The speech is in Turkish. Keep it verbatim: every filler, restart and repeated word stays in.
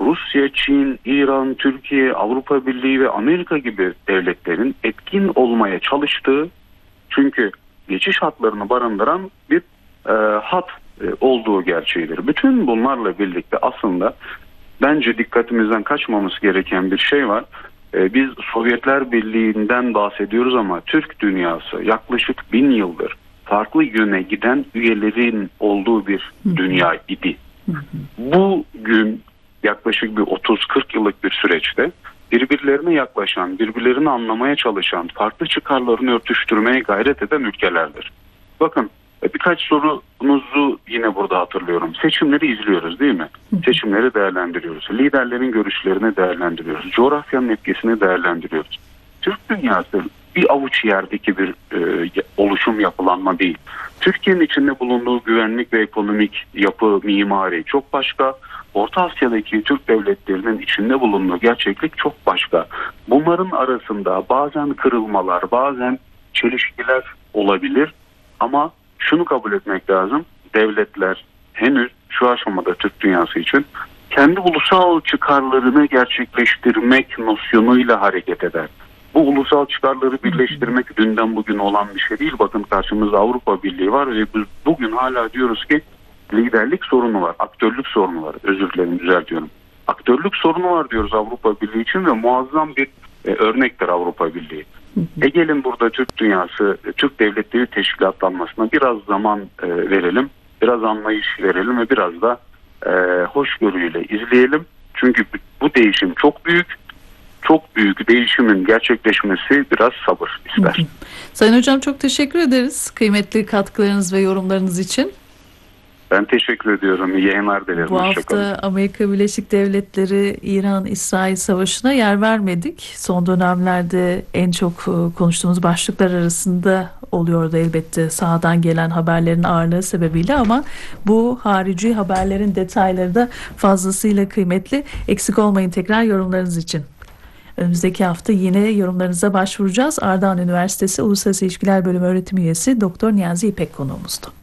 Rusya, Çin, İran, Türkiye, Avrupa Birliği ve Amerika gibi devletlerin etkin olmaya çalıştığı, çünkü geçiş hatlarını barındıran bir e, hat e, olduğu gerçeğidir. Bütün bunlarla birlikte aslında bence dikkatimizden kaçmamız gereken bir şey var. E, biz Sovyetler Birliği'nden bahsediyoruz ama Türk dünyası yaklaşık bin yıldır farklı yöne giden üyelerin olduğu bir dünya idi. Bugün yaklaşık bir otuz kırk yıllık bir süreçte birbirlerine yaklaşan, birbirlerini anlamaya çalışan, farklı çıkarlarını örtüştürmeye gayret eden ülkelerdir. Bakın, birkaç sorunuzu yine burada hatırlıyorum. Seçimleri izliyoruz değil mi? Seçimleri değerlendiriyoruz. Liderlerin görüşlerini değerlendiriyoruz. Coğrafyanın etkisini değerlendiriyoruz. Türk dünyası bir avuç yerdeki bir e, oluşum, yapılanma değil. Türkiye'nin içinde bulunduğu güvenlik ve ekonomik yapı, mimari çok başka. Orta Asya'daki Türk devletlerinin içinde bulunduğu gerçeklik çok başka. Bunların arasında bazen kırılmalar, bazen çelişkiler olabilir. Ama şunu kabul etmek lazım. Devletler henüz şu aşamada Türk dünyası için kendi ulusal çıkarlarını gerçekleştirmek nosyonuyla hareket eder. Bu ulusal çıkarları birleştirmek dünden bugün olan bir şey değil. Bakın, karşımızda Avrupa Birliği var ve biz bugün hala diyoruz ki liderlik sorunu var, aktörlük sorunu var. Özür dilerim, düzeltiyorum. Aktörlük sorunu var diyoruz Avrupa Birliği için ve muazzam bir e, örnektir Avrupa Birliği. E gelin burada Türk dünyası, Türk devletleri teşkilatlanmasına biraz zaman e, verelim, biraz anlayış verelim ve biraz da e, hoşgörüyle izleyelim. Çünkü bu değişim çok büyük. Çok büyük değişimin gerçekleşmesi biraz sabır ister. Hı hı. Sayın Hocam, çok teşekkür ederiz kıymetli katkılarınız ve yorumlarınız için. Ben teşekkür ediyorum. İyi yayınlar dilerim. Bu hafta Amerika Birleşik Devletleri İran-İsrail Savaşı'na yer vermedik. Son dönemlerde en çok konuştuğumuz başlıklar arasında oluyordu elbette sahadan gelen haberlerin ağırlığı sebebiyle, ama bu harici haberlerin detayları da fazlasıyla kıymetli. Eksik olmayın tekrar yorumlarınız için. Önümüzdeki hafta yine yorumlarınıza başvuracağız. Ardahan Üniversitesi Uluslararası İlişkiler Bölümü öğretim üyesi Doktor Niyazi İpek konuğumuzdu.